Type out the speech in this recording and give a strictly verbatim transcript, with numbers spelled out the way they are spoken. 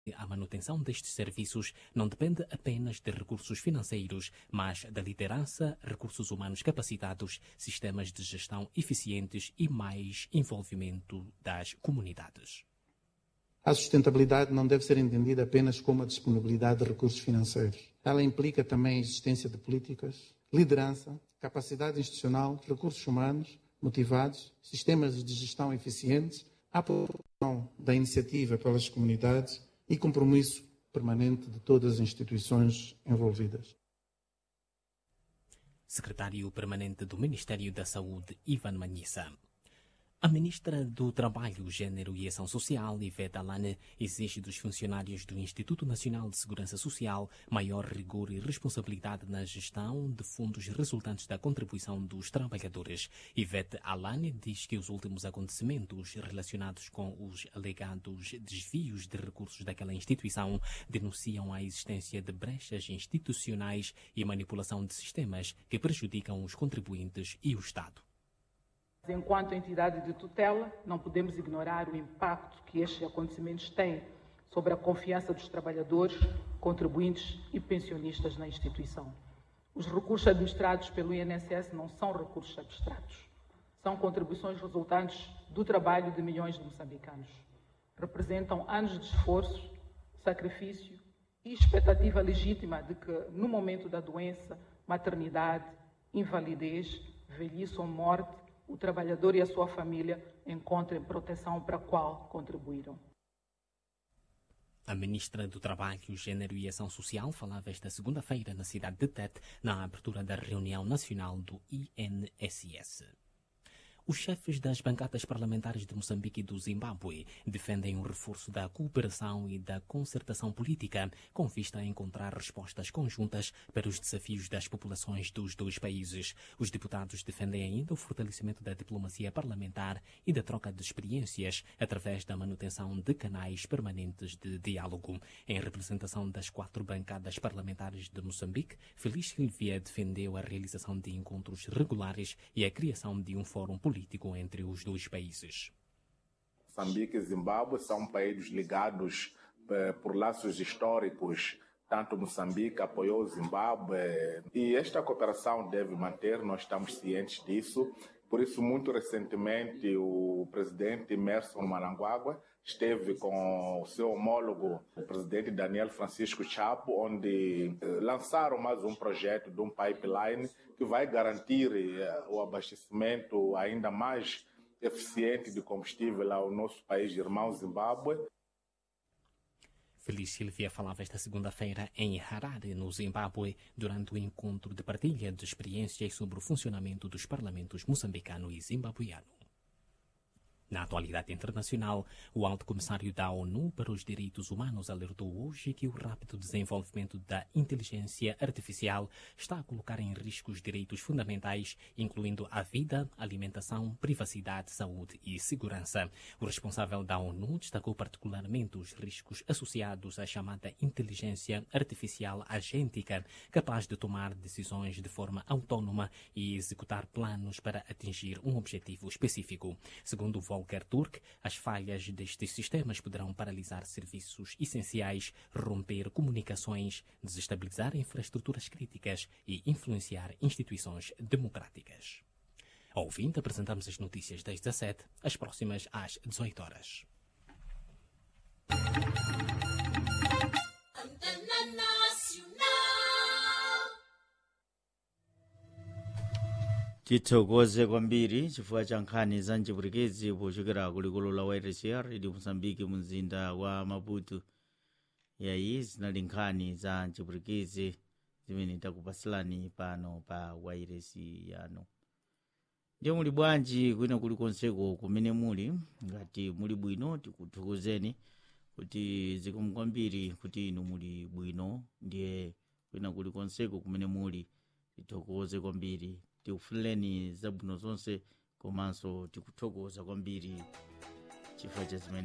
A manutenção destes serviços não depende apenas de recursos financeiros, mas da liderança, recursos humanos capacitados, sistemas de gestão eficientes e mais envolvimento das comunidades. A sustentabilidade não deve ser entendida apenas como a disponibilidade de recursos financeiros. Ela implica também a existência de políticas, liderança, capacidade institucional, recursos humanos motivados, sistemas de gestão eficientes, a promoção da iniciativa pelas comunidades e compromisso permanente de todas as instituições envolvidas. Secretário Permanente do Ministério da Saúde, Ivan Manhissa. A Ministra do Trabalho, Gênero e Ação Social, Ivete Alane, exige dos funcionários do Instituto Nacional de Segurança Social maior rigor e responsabilidade na gestão de fundos resultantes da contribuição dos trabalhadores. Ivete Alane diz que os últimos acontecimentos relacionados com os alegados desvios de recursos daquela instituição denunciam a existência de brechas institucionais e manipulação de sistemas que prejudicam os contribuintes e o Estado. Enquanto entidade de tutela, não podemos ignorar o impacto que estes acontecimentos têm sobre a confiança dos trabalhadores, contribuintes e pensionistas na instituição. Os recursos administrados pelo I N S S não são recursos abstratos. São contribuições resultantes do trabalho de milhões de moçambicanos. Representam anos de esforço, sacrifício e expectativa legítima de que, no momento da doença, maternidade, invalidez, velhice ou morte, o trabalhador e a sua família encontrem proteção para a qual contribuíram. A Ministra do Trabalho, Gênero e Ação Social falava esta segunda-feira na cidade de Tete, na abertura da reunião nacional do I N S S. Os chefes das bancadas parlamentares de Moçambique e do Zimbábue defendem um reforço da cooperação e da concertação política, com vista a encontrar respostas conjuntas para os desafios das populações dos dois países. Os deputados defendem ainda o fortalecimento da diplomacia parlamentar e da troca de experiências através da manutenção de canais permanentes de diálogo. Em representação das quatro bancadas parlamentares de Moçambique, Feliz Silvia defendeu a realização de encontros regulares e a criação de um fórum político político entre os dois países. Moçambique e Zimbábue são países ligados eh, por laços históricos. Tanto Moçambique apoiou o Zimbábue e esta cooperação deve manter, nós estamos cientes disso. Por isso, muito recentemente, o presidente Emmerson Mnangagwa esteve com o seu homólogo, o presidente Daniel Francisco Chapo, onde eh, lançaram mais um projeto de um pipeline que vai garantir eh, o abastecimento ainda mais eficiente de combustível ao nosso país irmão Zimbábue. Feliz Silvia falava esta segunda-feira em Harare, no Zimbábue, durante o encontro de partilha de experiências sobre o funcionamento dos parlamentos moçambicano e zimbabuiano. Na atualidade internacional, o Alto Comissário da ONU para os Direitos Humanos alertou hoje que o rápido desenvolvimento da inteligência artificial está a colocar em risco os direitos fundamentais, incluindo a vida, alimentação, privacidade, saúde e segurança. O responsável da ONU destacou particularmente os riscos associados à chamada inteligência artificial agêntica, capaz de tomar decisões de forma autónoma e executar planos para atingir um objetivo específico. Segundo o Volker Turk, as falhas destes sistemas poderão paralisar serviços essenciais, romper comunicações, desestabilizar infraestruturas críticas e influenciar instituições democráticas. Ao ouvinte, apresentamos as notícias das dezassete, as próximas às dezoito horas. tithokoze kwambiri chifukwa cha nkhani za mchipwitikizi pochokera kulikulu la wailesi ya radio Mozambique mu mzinda wa Maputo. Yayi zinali nkhani za mchipwitikizi zimene takupasilani pano pa wailesi yanu. Ndiye muli bwanji kwina kulikonseko kumene muli, ngati muli bwino tikuthokozeni kuti zikomo kwambiri kuti inu muli bwino. Ndiye kwina kulikonseko kumene muli tithokoze kwambiri, tikufunireni zabwino zonse komanso tikuthokoza kwambiri chifukwa cha zimene